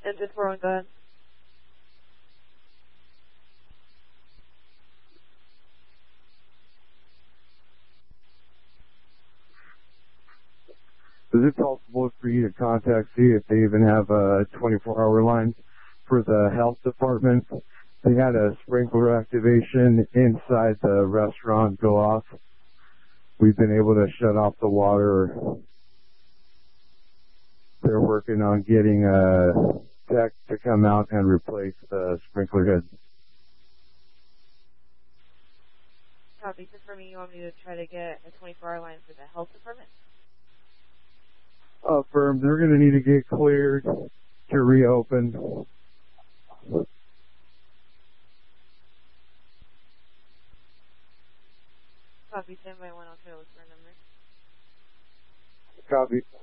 10-4, go ahead. Is it possible for you to contact, see if they even have 24-hour lines for the health department? They had a sprinkler activation inside the restaurant go off. We've been able to shut off the water. They're working on getting a tech to come out and replace the sprinkler head. Copy. So for me, you want me to try to get a 24-hour line for the health department? Firm, they're going to need to get cleared to reopen. Copy. Standby 1, I'll try to look for a number. Copy.